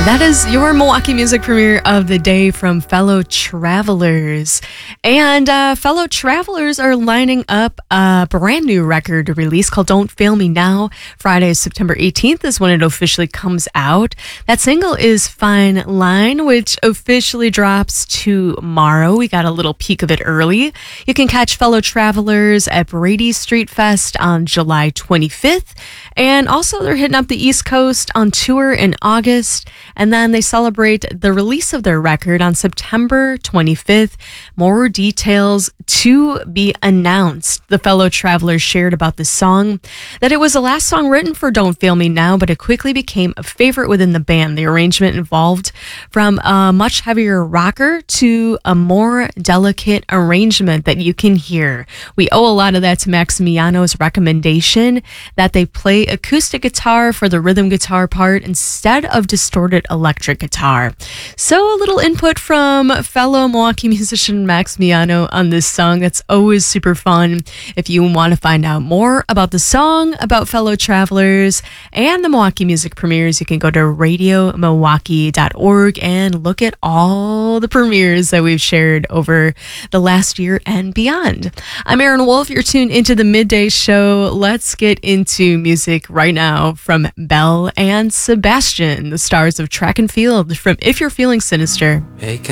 That is your Milwaukee music premiere of the day from Fellow Travelers. And Fellow Travelers are lining up a brand new record release called Don't Fail Me Now. Friday, September 18th is when it officially comes out. That single is Fine Line, which officially drops tomorrow. We got a little peek of it early. You can catch Fellow Travelers at Brady Street Fest on July 25th. And also they're hitting up the East Coast on tour in August. And then they celebrate the release of their record on September 25th. More details to be announced. The Fellow Travelers shared about the song that it was the last song written for Don't Fail Me Now, but it quickly became a favorite within the band. The arrangement evolved from a much heavier rocker to a more delicate arrangement that you can hear. We owe a lot of that to Maximiano's recommendation that they play acoustic guitar for the rhythm guitar part instead of distorted electric guitar. So a little input from fellow Milwaukee musician Maximiano on this song. That's always super fun. If you want to find out more about the song, about Fellow Travelers, and the Milwaukee music premieres, you can go to radiomilwaukee.org and look at all the premieres that we've shared over the last year and beyond. I'm Erin Wolf. You're tuned into the Midday Show. Let's get into music right now from Belle and Sebastian, the stars of Track and Field, from If You're Feeling Sinister. Hey,